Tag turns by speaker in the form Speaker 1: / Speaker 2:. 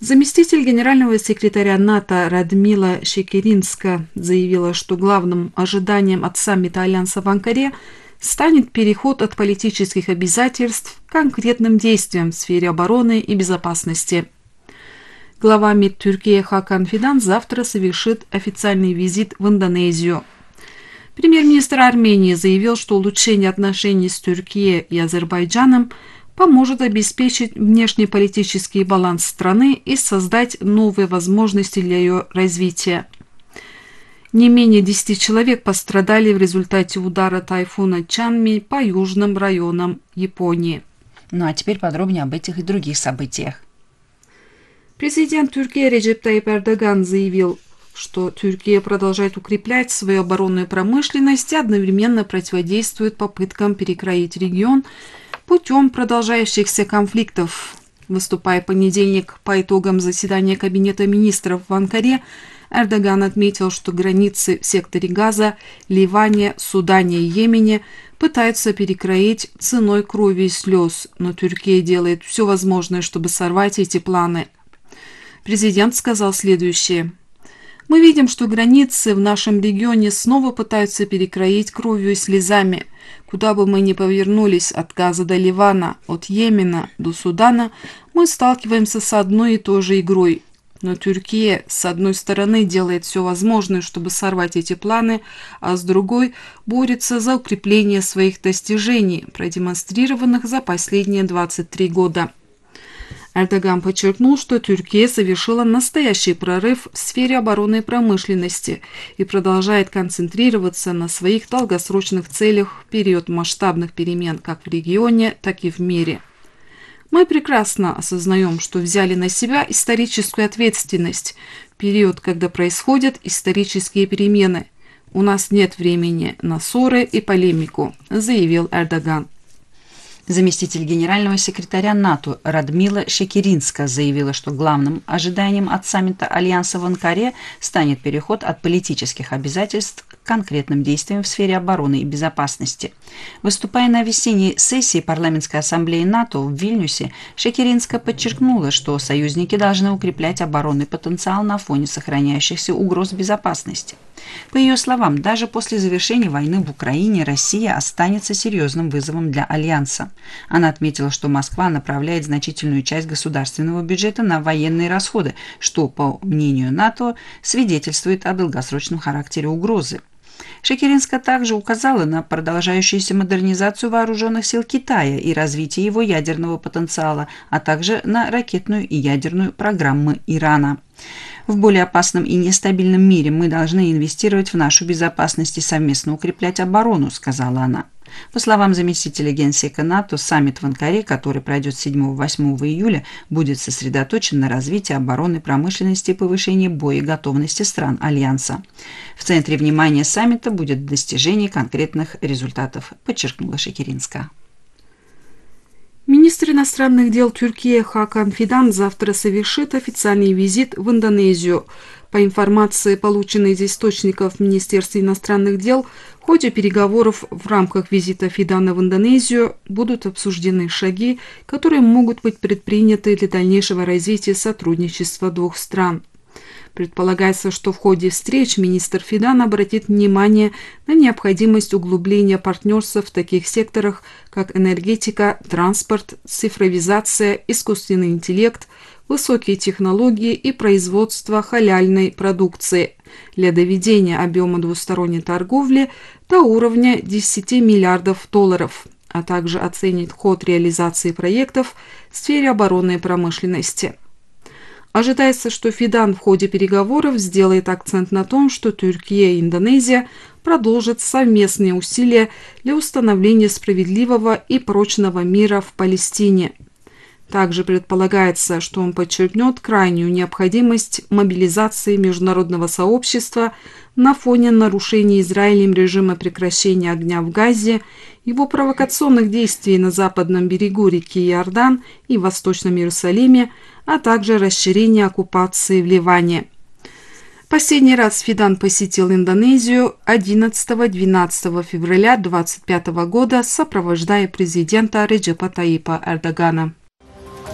Speaker 1: Заместитель генерального секретаря НАТО Радмила Шекеринска заявила, что главным ожиданием от саммита Альянса в Анкаре станет переход от политических обязательств к конкретным действиям в сфере обороны и безопасности. Глава МИД Türkiye Hakan Fidan завтра совершит официальный визит в Индонезию. Премьер-министр Армении заявил, что улучшение отношений с Türkiye и Азербайджаном поможет обеспечить внешнеполитический баланс страны и создать новые возможности для ее развития. Не менее 10 человек пострадали в результате удара тайфуна Чанми по южным районам Японии.
Speaker 2: Ну а теперь подробнее об этих и других событиях.
Speaker 1: Президент Türkiye Recep Tayyip Erdogan заявил, что Türkiye продолжает укреплять свою оборонную промышленность и одновременно противодействует попыткам перекроить регион путем продолжающихся конфликтов. Выступая в понедельник по итогам заседания Кабинета министров в Анкаре, Эрдоган отметил, что границы в секторе Газа, Ливане, Судане и Йемене пытаются перекроить ценой крови и слез, но Türkiye делает все возможное, чтобы сорвать эти планы. Президент сказал следующее. «Мы видим, что границы в нашем регионе снова пытаются перекроить кровью и слезами. Куда бы мы ни повернулись, от Газа до Ливана, от Йемена до Судана, мы сталкиваемся с одной и той же игрой. Но Türkiye, с одной стороны, делает все возможное, чтобы сорвать эти планы, а с другой борется за укрепление своих достижений, продемонстрированных за последние 23 года». Эрдоган подчеркнул, что Türkiye совершила настоящий прорыв в сфере оборонной промышленности и продолжает концентрироваться на своих долгосрочных целях в период масштабных перемен как в регионе, так и в мире. Мы прекрасно осознаем, что взяли на себя историческую ответственность в период, когда происходят исторические перемены. У нас нет времени на ссоры и полемику, заявил Эрдоган.
Speaker 2: Заместитель генерального секретаря НАТО Радмила Шекеринска заявила, что главным ожиданием от саммита Альянса в Анкаре станет переход от политических обязательств к конкретным действиям в сфере обороны и безопасности. Выступая на весенней сессии Парламентской ассамблеи НАТО в Вильнюсе, Шекеринска подчеркнула, что союзники должны укреплять оборонный потенциал на фоне сохраняющихся угроз безопасности. По ее словам, даже после завершения войны в Украине Россия останется серьезным вызовом для Альянса. Она отметила, что Москва направляет значительную часть государственного бюджета на военные расходы, что, по мнению НАТО, свидетельствует о долгосрочном характере угрозы. Шекеринска также указала на продолжающуюся модернизацию вооруженных сил Китая и развитие его ядерного потенциала, а также на ракетную и ядерную программы Ирана. В более опасном и нестабильном мире мы должны инвестировать в нашу безопасность и совместно укреплять оборону, сказала она. По словам заместителя генсека НАТО, саммит в Анкаре, который пройдет 7-8 июля, будет сосредоточен на развитии оборонной промышленности и повышении боеготовности стран Альянса. В центре внимания саммита будет достижение конкретных результатов, подчеркнула Шекеринска.
Speaker 1: Министр иностранных дел Türkiye Hakan Fidan завтра совершит официальный визит в Индонезию. По информации, полученной из источников в Министерстве иностранных дел, в ходе переговоров в рамках визита Фидана в Индонезию будут обсуждены шаги, которые могут быть предприняты для дальнейшего развития сотрудничества двух стран. Предполагается, что в ходе встреч министр Фидан обратит внимание на необходимость углубления партнерства в таких секторах, как энергетика, транспорт, цифровизация, искусственный интеллект, высокие технологии и производство халяльной продукции для доведения объема двусторонней торговли до уровня 10 миллиардов долларов, а также оценит ход реализации проектов в сфере оборонной промышленности. Ожидается, что Фидан в ходе переговоров сделает акцент на том, что Türkiye и Индонезия продолжат совместные усилия для установления справедливого и прочного мира в Палестине. Также предполагается, что он подчеркнет крайнюю необходимость мобилизации международного сообщества на фоне нарушений Израилем режима прекращения огня в Газе, его провокационных действий на западном берегу реки Иордан и в Восточном Иерусалиме, а также расширения оккупации в Ливане. Последний раз Фидан посетил Индонезию 11-12 февраля 2025 года, сопровождая президента Реджепа Таyyипа Эрдогана.